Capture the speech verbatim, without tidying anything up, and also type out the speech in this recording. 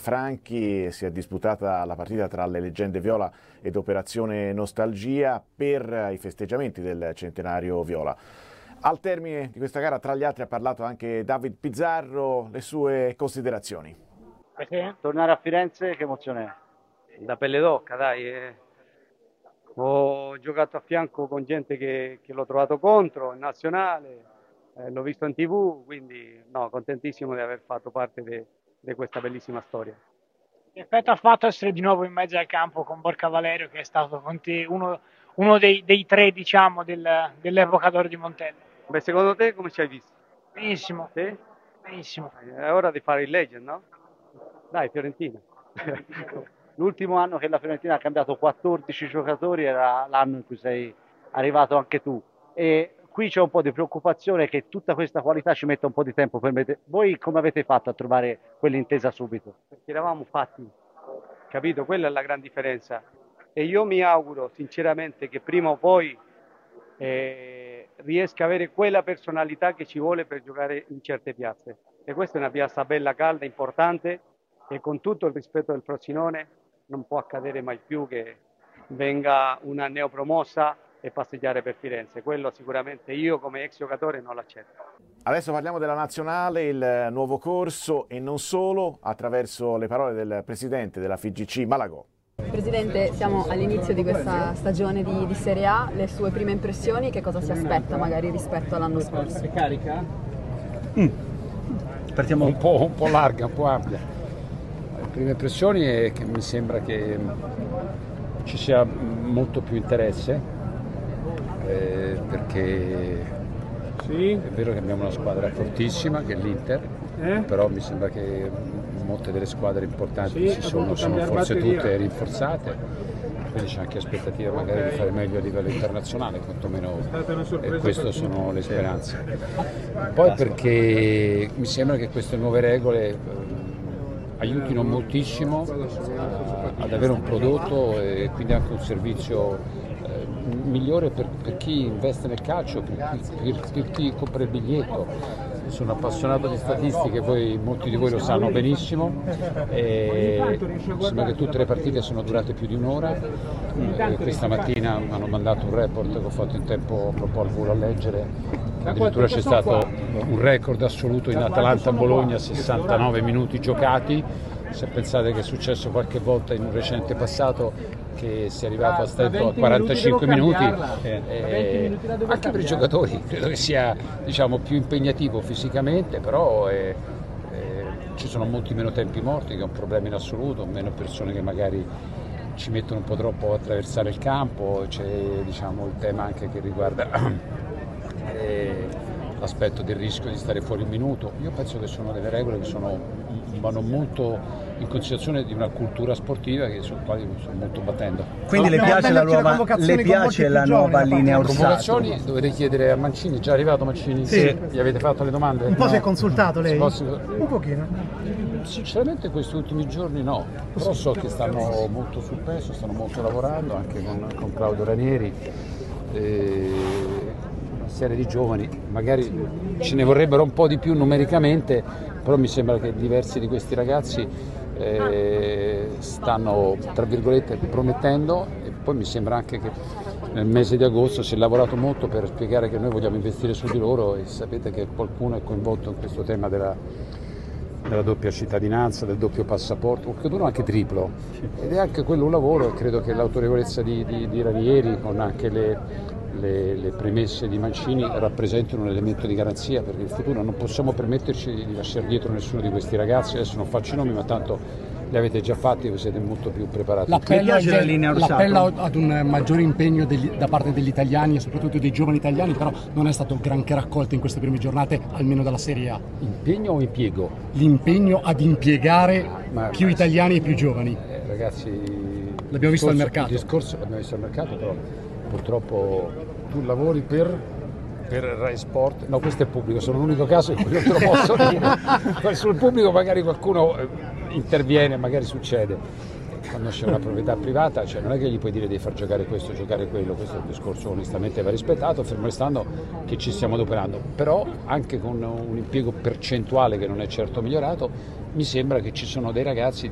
Franchi si è disputata la partita tra le leggende viola ed Operazione Nostalgia per i festeggiamenti del centenario viola. Al termine di questa gara, tra gli altri, ha parlato anche David Pizzarro, le sue considerazioni. Perché? Tornare a Firenze che emozione è? Da pelle d'oca, dai. Eh. Ho giocato a fianco con gente che, che l'ho trovato contro in nazionale, eh, l'ho visto in tv, quindi no, contentissimo di aver fatto parte di questa bellissima storia. Che effetto ha fatto essere di nuovo in mezzo al campo con Borca Valerio, che è stato con te uno, uno dei, dei tre, diciamo, del, dell'epoca d'oro di Montella? Beh, secondo te come ci hai visto? Benissimo. Sì? Benissimo. È ora di fare il legend, no? Dai, Fiorentina. L'ultimo anno che la Fiorentina ha cambiato quattordici giocatori era l'anno in cui sei arrivato anche tu. E qui c'è un po' di preoccupazione che tutta questa qualità ci metta un po' di tempo per mettere. Voi come avete fatto a trovare quell'intesa subito? Perché eravamo fatti, capito? Quella è la gran differenza. E io mi auguro sinceramente che prima o poi eh, riesca a avere quella personalità che ci vuole per giocare in certe piazze. E questa è una piazza bella, calda, importante, e con tutto il rispetto del Frosinone non può accadere mai più che venga una neopromossa e passeggiare per Firenze. Quello sicuramente io come ex giocatore non l'accetto. Adesso parliamo della nazionale, il nuovo corso e non solo, attraverso le parole del presidente della F I G C, Malagò. Presidente, siamo all'inizio di questa stagione di, di Serie A, le sue prime impressioni, che cosa si aspetta magari rispetto all'anno scorso? Carica? Mm. Partiamo un po', un po' larga, un po' ampia. Le prime impressioni è che mi sembra che ci sia molto più interesse, eh, perché sì. È vero che abbiamo una squadra fortissima che è l'Inter, eh? Però mi sembra che molte delle squadre importanti sì, si sono, sono forse tutte rinforzate, quindi c'è anche aspettativa magari okay. di fare meglio a livello internazionale, quantomeno eh, queste sono le speranze. Poi perché mi sembra che queste nuove regole eh, aiutino moltissimo a, ad avere un prodotto e quindi anche un servizio eh, migliore per, per chi investe nel calcio, per, per, per chi compra il biglietto. Sono appassionato di statistiche, voi, molti di voi lo sanno benissimo, e sembra che tutte le partite sono durate più di un'ora. E questa mattina hanno mandato un report che ho fatto in tempo proprio al volo a leggere, addirittura c'è stato un record assoluto in Atalanta-Bologna, sessantanove minuti giocati. Se pensate che è successo qualche volta in un recente passato che si è arrivato a stento a quarantacinque minuti, eh, eh, anche per i giocatori credo che sia, diciamo, più impegnativo fisicamente, però eh, eh, ci sono molti meno tempi morti, che è un problema in assoluto, meno persone che magari ci mettono un po' troppo a attraversare il campo, c'è, diciamo, il tema anche che riguarda eh, l'aspetto del rischio di stare fuori un minuto. Io penso che sono delle regole che sono, vanno molto in considerazione di una cultura sportiva che su quali sto molto battendo. Quindi le piace la nuova, le piace la nuova linea Orsato? Convocazioni dovete chiedere a Mancini, è già arrivato Mancini? Sì. Gli avete fatto le domande? Un po' no. si è consultato lei? Posso... Un pochino. Sinceramente questi ultimi giorni no, però so che stanno molto sul pezzo, stanno molto lavorando anche con, con Claudio Ranieri. E... una serie di giovani, magari ce ne vorrebbero un po' di più numericamente, però mi sembra che diversi di questi ragazzi eh, stanno, tra virgolette, promettendo, e poi mi sembra anche che nel mese di agosto si è lavorato molto per spiegare che noi vogliamo investire su di loro, e sapete che qualcuno è coinvolto in questo tema della, della doppia cittadinanza, del doppio passaporto, qualcuno anche triplo, ed è anche quello un lavoro, e credo che l'autorevolezza di, di, di Ranieri con anche le Le, le premesse di Mancini rappresentano un elemento di garanzia per il futuro. Non possiamo permetterci di lasciare dietro nessuno di questi ragazzi. Adesso non faccio i nomi, ma tanto li avete già fatti, voi siete molto più preparati. L'appello, l'appello ad un maggiore impegno degli, da parte degli italiani e soprattutto dei giovani italiani, però non è stato granché raccolto in queste prime giornate, almeno dalla Serie A. Impegno o impiego? L'impegno ad impiegare ma, più ma, italiani e più giovani. Eh, ragazzi, l'abbiamo visto al mercato. Il discorso l'abbiamo visto al mercato, però purtroppo tu lavori per, per Rai Sport, no, questo è pubblico, sono l'unico caso in cui non te lo posso dire. Sul pubblico magari qualcuno interviene, magari succede. Quando c'è una proprietà privata, cioè non è che gli puoi dire di far giocare questo, giocare quello, questo è un discorso onestamente va rispettato, fermo restando che ci stiamo adoperando, però anche con un impiego percentuale che non è certo migliorato, mi sembra che ci sono dei ragazzi